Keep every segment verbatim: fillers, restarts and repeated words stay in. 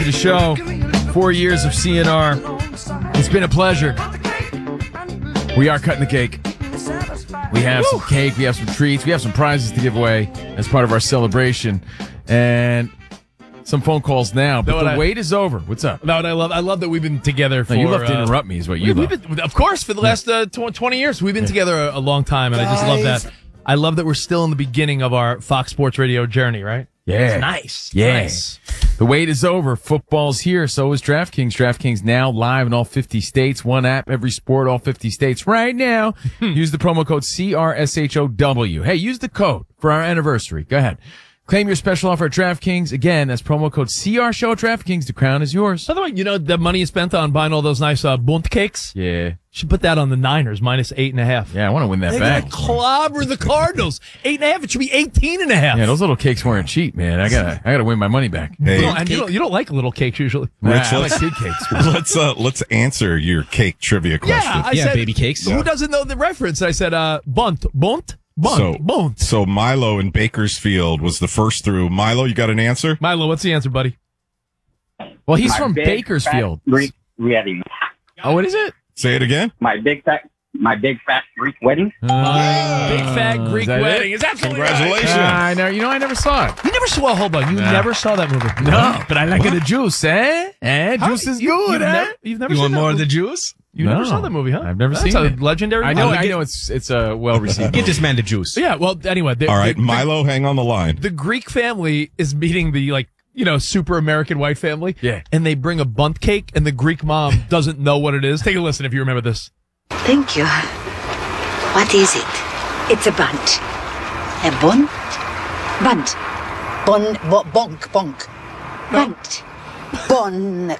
The show, four years of C N R. It's been a pleasure. We are cutting the cake. We have some cake, we have some treats, we have some prizes to give away as part of our celebration, and some phone calls now. But No, the I, wait is over. What's up? No, and I love I love that we've been together for. No, you love to uh, interrupt me, is what you we, love. we've been, of course, for the last uh, tw- twenty years, we've been together a, a long time, and I just love that. I love that we're still in the beginning of our Fox Sports Radio journey, right? Yeah. It's nice. Yeah. Nice. The wait is over. Football's here. So is DraftKings. DraftKings now live in all fifty states. One app, every sport, all fifty states. Right now, use the promo code C R S H O W. Hey, use the code for our anniversary. Go ahead. Claim your special offer at DraftKings. Again, that's promo code C R Show at DraftKings. The crown is yours. By the way, you know the money you spent on buying all those nice uh, bunt cakes? Yeah. You should put that on the Niners, minus eight and a half. Yeah, I want to win that They're back. gonna clobber the Cardinals. Eight and a half. It should be eighteen and a half. Yeah, those little cakes weren't cheap, man. I gotta, I gotta win my money back. Hey, You don't- and you don't, you don't like little cakes usually. Nah, Rich, I let's- like big cakes. let's uh, let's answer your cake trivia question. Yeah, I Yeah, said, baby cakes. Who doesn't know the reference? I said, uh, bunt, bunt, bunt, So- bunt. So Milo in Bakersfield was the first through. Milo, you got an answer? Milo, what's the answer, buddy? Well, he's My from big Bakersfield. fat Greek wedding. Oh, what is it? Say it again. My big fat, my big fat Greek wedding. Uh, Big fat Greek is that wedding. it? Is absolutely Congratulations. Uh, I know. You know, I never saw it. right. You never saw. Hold on. You Nah. never saw that movie. No, but I like it. The juice, eh? Eh? How- Juice is you- good, You've eh? never, you've never You seen want that more of movie? the juice? You No. never saw that movie, huh? I've never That's seen a it. legendary. I know. movie. I know. It's it's a uh, well received. Get this man the juice. Yeah. Well, anyway. The, All right, the, Milo, hang on the line. The, the Greek family is meeting the like you know super American white family. Yeah. And they bring a bunt cake, and the Greek mom doesn't know what it is. Take a listen if you remember this. Thank you. What is it? It's a bunt. A bunt? Bunt. Bon, bo, bonk, bonk. Bunt. Bon.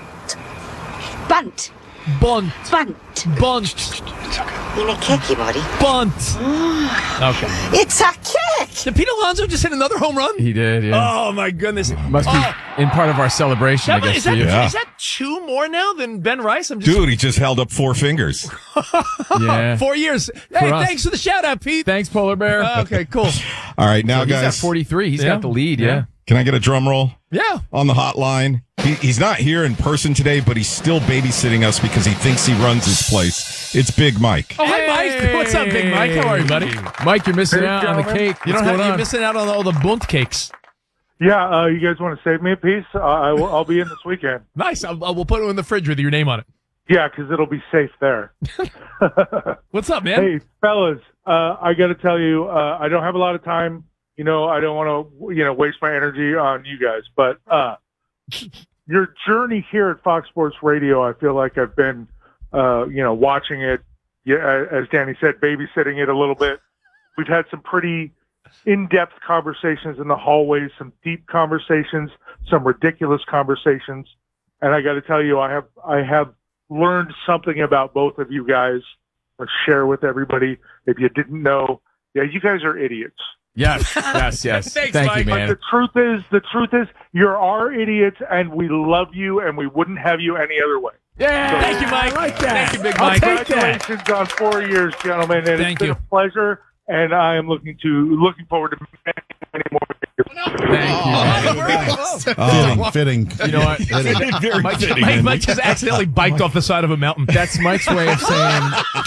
Bunt. Bunt, Bunt. bunt, In a cakey body. bunt. Okay. It's a cake! Did Pete Alonso just hit another home run? He did. Yeah. Oh my goodness! Must be Oh, in part of our celebration, I that- guess, is, for that, you. Yeah. is that two more now than Ben Rice? I'm just Dude, he just held up four fingers. Yeah. four years. Hey, us. thanks for the shout out, Pete. Thanks, Polar Bear. Uh, okay, cool. All right, now, He's at guys, forty-three. He's Yeah. got the lead. Yeah. Yeah. can I get a drum roll Yeah. on the hotline? He, he's not here in person today, but he's still babysitting us because he thinks he runs his place. It's Big Mike. Oh, hi, Mike. What's up, Big Mike? How are you, buddy? Mike, you're missing Hey, out on the gentlemen. cake. You What's don't have. going You're on? missing out on all the bunt cakes. Yeah, uh, you guys want to save me a piece? Uh, I will, I'll be in this weekend. Nice. I'll, I'll, we'll put it in the fridge with your name on it. Yeah, 'cause it'll be safe there. What's up, man? Hey, fellas, uh, I got to tell you, uh, I don't have a lot of time. You know, I don't want to, you know, waste my energy on you guys. But uh, your journey here at Fox Sports Radio, I feel like I've been, uh, you know, watching it. Yeah, as Danny said, babysitting it a little bit. We've had some pretty in-depth conversations in the hallways, some deep conversations, some ridiculous conversations. And I got to tell you, I have I have learned something about both of you guys to share with everybody. If you didn't know, yeah, you guys are idiots. Yes, yes, yes. Thanks, Thank Mike. you, But man. the truth is, the truth is, you're our idiots, and we love you, and we wouldn't have you any other way. Yeah. Thank you, Mike. I like that. Thank you, Big I'll Mike. take that. Congratulations on four years, gentlemen, and Thank it's been you. a pleasure. And I am looking to looking forward to many, many more years. Thank you, man. Oh, Fitting. You know what? very Mike, fitting. Mike, Mike just accidentally biked off the side of a mountain. That's Mike's way of saying